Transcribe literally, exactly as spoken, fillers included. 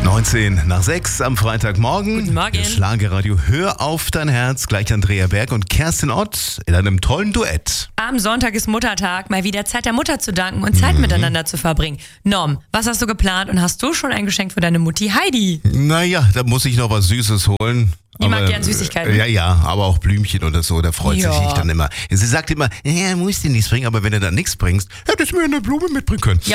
neunzehn nach sechs am Freitagmorgen. Guten Morgen. Hier ist Schlagerradio Hör auf dein Herz. Gleich Andrea Berg und Kerstin Ott in einem tollen Duett. Am Sonntag ist Muttertag. Mal wieder Zeit der Mutter zu danken und Zeit Mhm. miteinander zu verbringen. Norm, was hast du geplant und hast du schon ein Geschenk für deine Mutti Heidi? Naja, da muss ich noch was Süßes holen. Die mag gern Süßigkeiten. Ja, ja, aber auch Blümchen oder so, da freut Ja. sich ich dann immer. Sie sagt immer, ja, muss dir nichts bringen, aber wenn du dann nichts bringst, hättest du mir eine Blume mitbringen können. Ja,